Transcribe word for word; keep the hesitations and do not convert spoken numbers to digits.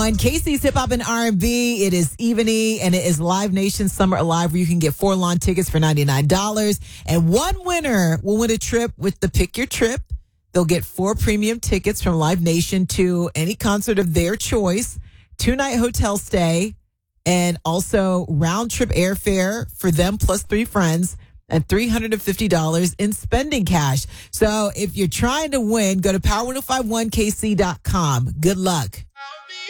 one. Casey's Hip Hop and R and B. It is Evening, and it is Live Nation Summer Alive, where you can get four lawn tickets for ninety-nine dollars. And one winner will win a trip with the Pick Your Trip. They'll get four premium tickets from Live Nation to any concert of their choice, two-night hotel stay, and also round-trip airfare for them plus three friends, and three hundred fifty dollars in spending cash. So if you're trying to win, go to power ten fifty-one k c dot com. Good luck.